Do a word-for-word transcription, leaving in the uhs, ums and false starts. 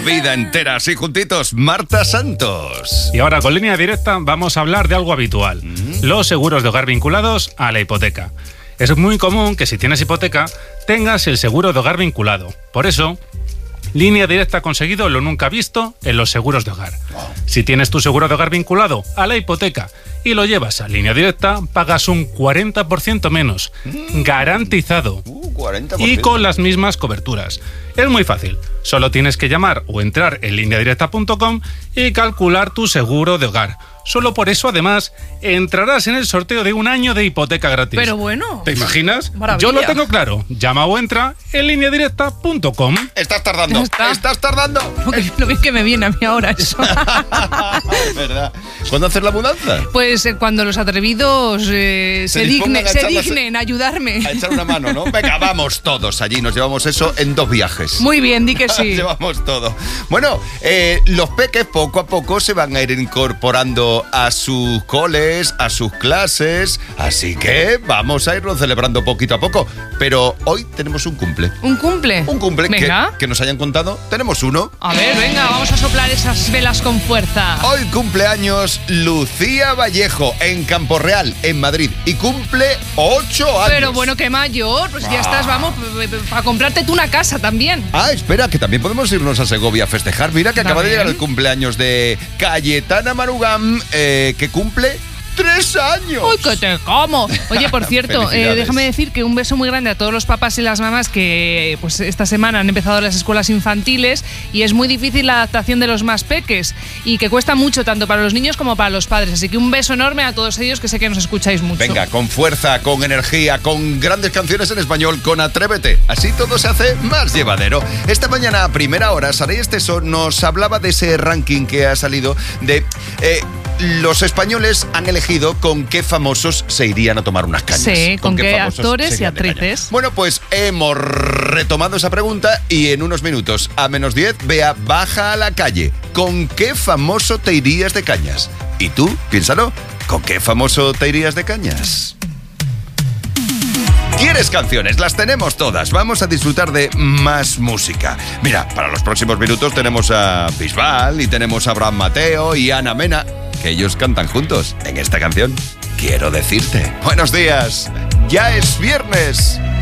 vida entera así juntitos, Marta Santos. Y ahora con Línea Directa vamos a hablar de algo habitual, ¿Mm? los seguros de hogar vinculados a la hipoteca. Es muy común que si tienes hipoteca tengas el seguro de hogar vinculado. Por eso, Línea Directa ha conseguido lo nunca visto en los seguros de hogar. Si tienes tu seguro de hogar vinculado a la hipoteca y lo llevas a Línea Directa, pagas un cuarenta por ciento menos, garantizado, uh, cuarenta por ciento. Y con las mismas coberturas. Es muy fácil, solo tienes que llamar o entrar en línea directa punto com y calcular tu seguro de hogar. Solo por eso, además, entrarás en el sorteo de un año de hipoteca gratis. Pero bueno. ¿Te imaginas? Maravilla. Yo lo tengo claro. Llama o entra en línea directa punto com. Estás tardando. Está. Estás tardando. Okay, lo bien que me viene a mí ahora eso. ¿Verdad? ¿Cuándo haces la mudanza? Pues eh, cuando los atrevidos eh, se, se, digne, se dignen a ayudarme. A echar una mano, ¿no? Venga, vamos todos allí. Nos llevamos eso en dos viajes. Muy bien, di que sí. Nos llevamos todo. Bueno, eh, los peques poco a poco se van a ir incorporando a sus coles, a sus clases, así que vamos a irlo celebrando poquito a poco. Pero hoy tenemos un cumple. ¿Un cumple? Un cumple que, venga. que nos hayan contado. Tenemos uno. A ver, venga, vamos a soplar esas velas con fuerza. Hoy cumpleaños Lucía Vallejo en Campo Real, en Madrid, y cumple ocho años. Pero bueno, qué mayor, pues ya ah. estás, vamos, para comprarte tú una casa también. Ah, espera, que también podemos irnos a Segovia a festejar. Mira que acaba de llegar el cumpleaños de Cayetana Marugam, eh, que cumple ¡Tres años! ¡Uy, que te como! Oye, por cierto, eh, déjame decir que un beso muy grande a todos los papás y las mamás que pues esta semana han empezado las escuelas infantiles y es muy difícil la adaptación de los más peques y que cuesta mucho tanto para los niños como para los padres. Así que un beso enorme a todos ellos que sé que nos escucháis mucho. Venga, con fuerza, con energía, con grandes canciones en español, con Atrévete. Así todo se hace más llevadero. Esta mañana a primera hora, Saray Esteso nos hablaba de ese ranking que ha salido de... Eh, los españoles han elegido con qué famosos se irían a tomar unas cañas. Sí, con, con qué, qué actores y actrices. Bueno, pues hemos retomado esa pregunta y en unos minutos, a menos diez, Bea baja a la calle. ¿Con qué famoso te irías de cañas? ¿Y tú? Piénsalo. ¿Con qué famoso te irías de cañas? ¿Quieres canciones? Las tenemos todas. Vamos a disfrutar de más música. Mira, para los próximos minutos tenemos a Bisbal y tenemos a Abraham Mateo y Ana Mena, que ellos cantan juntos en esta canción. Quiero decirte. Buenos días. Ya es viernes.